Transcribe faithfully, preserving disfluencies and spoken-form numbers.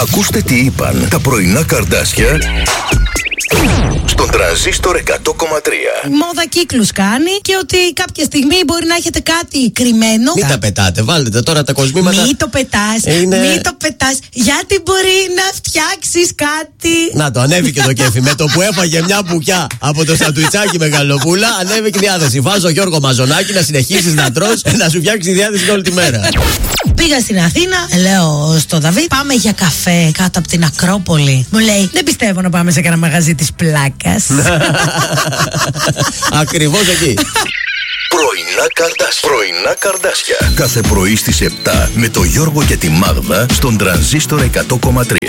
Ακούστε τι είπαν τα πρωινά Καρντάσια στον Τρανζίστορ εκατό κόμμα τρία. Μόδα κύκλους κάνει και ότι κάποια στιγμή μπορεί να έχετε κάτι κρυμμένο. Μην τα πετάτε, βάλτε τώρα τα κοσμήματα. Μην το πετάς, Είναι... μην το πετάς, γιατί μπορεί να φτιάξεις κάτι. Να το, ανέβηκε το κέφι. Με το που έφαγε μια μπουκιά από το σαντουιτσάκι Μεγαλοπούλα, ανέβηκε η διάθεση. Βάζω Γιώργο Μαζονάκη να συνεχίσεις να τρως, να σου φτιάξει τη διάθεση όλη τη μέρα. Πήγα στην Αθήνα, λέω στο Δαβίδ, πάμε για καφέ κάτω από την Ακρόπολη. Μου λέει, δεν πιστεύω να πάμε σε κανένα μαγαζί της πλάκας. Ακριβώς εκεί. Πρωινά Καρντάσια. Πρωινά Καρντάσια. Κάθε πρωί στις επτά με το Γιώργο και τη Μάγδα στον Τρανζίστορ εκατό κόμμα τρία.